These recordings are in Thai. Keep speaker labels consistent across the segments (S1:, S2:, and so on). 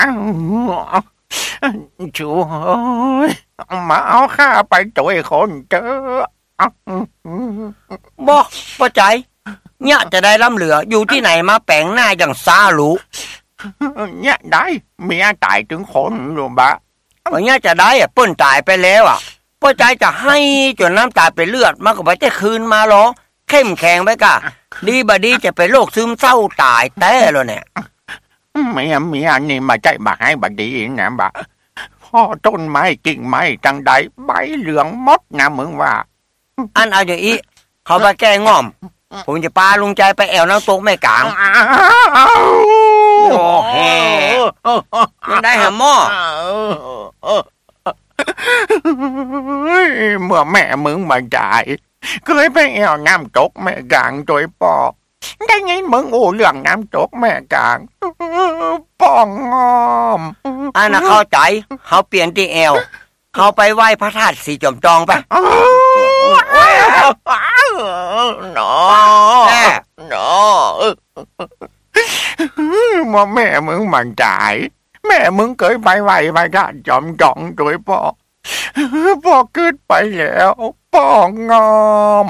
S1: ช่วยมาเอาข้าไปช่วยคนเจอ
S2: บ่ป้าใจเนี่ยจะได้ล้ำเหลืออยู่ที่ไหนมาแปลงหน้าอย่างซาลู
S1: เนี่ยได้เมียตายถึงคนรู้บะ
S2: เนี่ยจะได้เปิ้นตายไปแล้วป้าใจจะให้จนน้ำตาเป็นเลือดมันก็ไปได้คืนมาหรอเข้มแข็งไปกะดีบดีจะเป็นโรคซึมเศร้าตายแต้แล้วเนี่ย
S1: เมียนี่มาใจบะให้บดีนะบะพ่อต้นไม้กิ่งไม้จังใดใบเหลืองมดนะมึงว่า
S2: อันเอาอย่างอีเขาไปแก้ง่อมผมจะปาลุงใจไปแอวน้ำตกแม่กลางโอ้แฮ่ยังได้หาหม้อ
S1: เมื่อแม่มึงมาจ่ายเคยไปแอวน้ำตกแม่กลางโดยปอได้ไงมึงโอ้เรื่องน้ำตกแม่กลางป้องงอม
S2: อันน่ะเข้าใจเขาเปลี่ยนที่แอวเขาไปไหว้พระธาตุสีจอมจองไป
S1: หนอมาแม่มึงมันจ่ายแม่มึงเคยไปไหว้พระธาตุจอมจองโดยพ่อขึ้นไปแล้วป้องงอม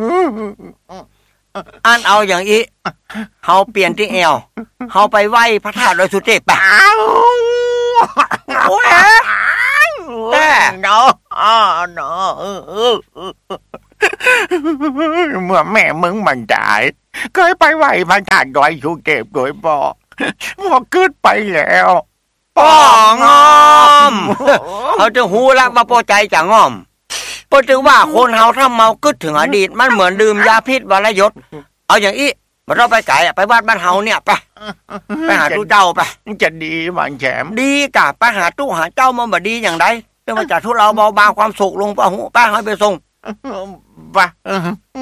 S2: อันเอาอย่างอีเขาเปลี่ยนที่แอวเขาไปไหว้พระธาตุดอยสุเทพไป
S1: แต่เนาะเมื่อแม่มึงมันจ่ายเคยไปไหว้พระธาตุดอยสุเทพโดยพ่อขึ้นไปแล้ว
S2: ป้องงอมเขาจะหูละว่าพอใจจะงอมเพราะถือว่าคนเฮาถ้าเมากึดถึงอดีตมันเหมือนดื่มยาพิษวรยศเอาอย่างอี้เราไปไก่ไปวัดบ้านเฮาเนี่ยไปหาตู้เจ้าไป
S1: จะดีมันแฉม
S2: ดีกะไปหาตู้หาเจ้ามันบ่ดีอย่างไรเพื่อมาจัดทุเราเบาบางความสุขลงป้าหูป้าให้ไปส่ง
S1: ป่ะ